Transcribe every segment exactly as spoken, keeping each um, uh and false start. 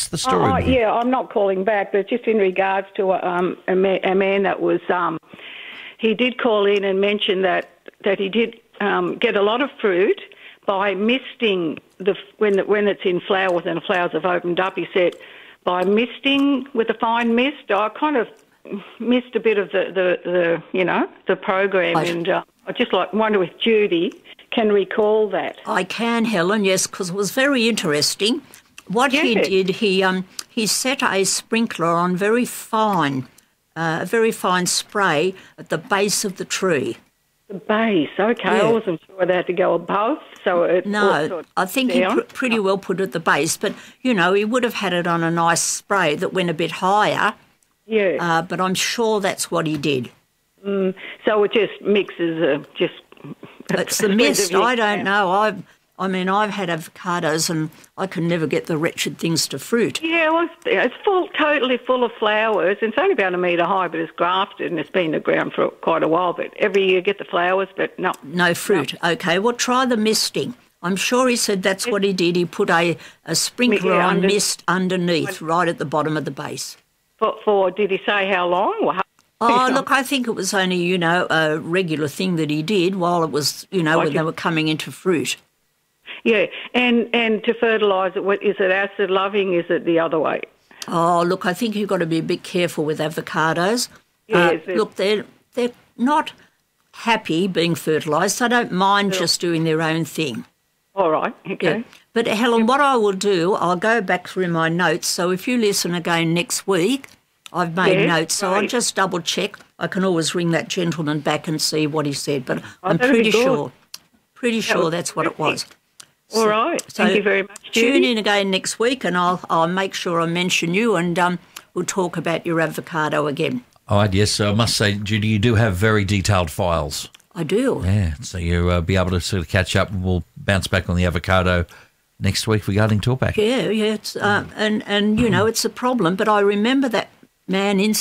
What's the story? Oh, with you? yeah, I'm not calling back, but just in regards to um, a, man, a man that was, um, he did call in and mention that, that he did um, get a lot of fruit by misting the when the, when it's in flowers and the flowers have opened up. He said by misting with a fine mist. I kind of missed a bit of the, the, the you know the program, I, and uh, I just like wonder if Judy can recall that. I can, Helen. Yes, because it was very interesting. What yeah. he did, he um he set a sprinkler on very fine, uh, a very fine spray at the base of the tree. The base, okay. Yeah. I wasn't sure they had to go above, so it No, sort of I think down. he pr- pretty well put it at the base, but, you know, he would have had it on a nice spray that went a bit higher, Yeah. uh, but I'm sure that's what he did. Mm, so it just mixes, uh, just... It's the mist, I don't know. I've, I mean, I've had avocados and I can never get the wretched things to fruit. Yeah, well, it's, it's full, totally full of flowers. It's only about a metre high, but it's grafted and it's been in the ground for quite a while. But every year you get the flowers, but no. No fruit. No. Okay, well, try the misting. I'm sure he said that's what he did. He put a, a sprinkler yeah, on under, mist underneath, right at the bottom of the base. For, for did he say how long? Or how Oh, look, I think it was only, you know, a regular thing that he did while it was, you know, I when just, they were coming into fruit. Yeah, and, and to fertilise it, what, is it acid loving? Is it the other way? Oh, look, I think you've got to be a bit careful with avocados. Yes, uh, look, they're, they're not happy being fertilised. They don't mind no. just doing their own thing. All right, okay. Yeah. But, Helen, what I will do, I'll go back through my notes. So if you listen again next week, I've made yes, notes, so right. I'll just double-check. I can always ring that gentleman back and see what he said, but oh, I'm pretty be good. sure, pretty that sure that's what it was. All so, right. So Thank you very much, Judy. Tune in again next week and I'll I'll make sure I mention you and um, we'll talk about your avocado again. All right, yes. So I must say, Judy, you do have very detailed files. I do. Yeah, so you'll uh, be able to sort of catch up and we'll bounce back on the avocado next week regarding talkback. Yeah, yeah. It's, uh, and, and, you know, it's a problem, but I remember that man in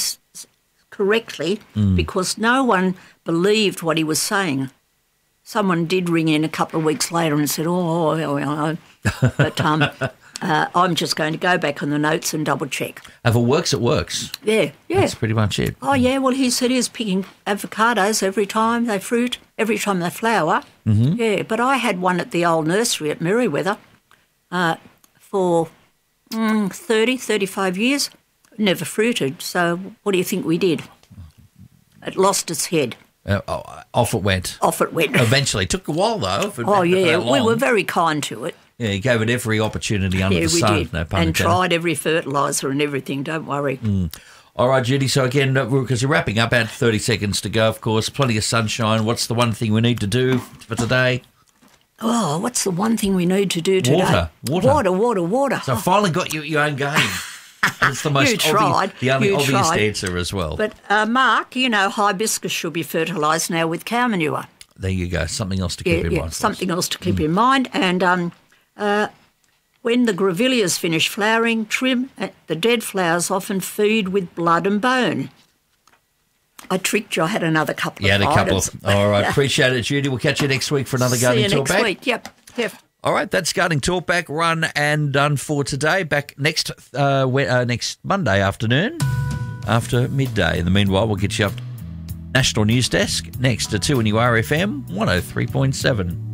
correctly mm. because no one believed what he was saying. Someone did ring in a couple of weeks later and said, oh, oh, oh, oh. But um, uh, I'm just going to go back on the notes and double-check. If it works, it works. Yeah, yeah. That's pretty much it. Oh, yeah, well, he said he was picking avocados every time they fruit, every time they flower. Mm-hmm. Yeah, but I had one at the old nursery at Merriweather uh, for mm, thirty, thirty-five years. Never fruited, so what do you think we did? It lost its head. Uh, oh, off it went. Off it went. Eventually. It took a while, though. For, oh, yeah. For we were very kind to it. Yeah, you gave it every opportunity under yeah, the we sun. Did. No pun and intended. tried every fertiliser and everything, don't worry. Mm. All right, Judy, so again, because we're wrapping up, about thirty seconds to go, of course, plenty of sunshine. What's the one thing we need to do for today? Oh, what's the one thing we need to do today? Water. Water. Water, water, water. So I finally got you your own game. It's the most you tried. obvious, the only you obvious tried. answer as well. But, uh, Mark, you know, hibiscus should be fertilised now with cow manure. There you go. Something else to yeah, keep in yeah, mind. Something else to keep mm. in mind. And um, uh, when the grevilleas finish flowering, trim uh, the dead flowers often feed with blood and bone. I tricked you. I had another couple you of had a couple. items. Of, all right. Appreciate it, Judy. We'll catch you next week for another See Gardening you next Talkback. week. Yep. Yep. All right, that's Gardening Talkback, run and done for today. Back next uh, we, uh, next Monday afternoon after midday. In the meanwhile, we'll get you up National News Desk next to two N U R F M one oh three point seven.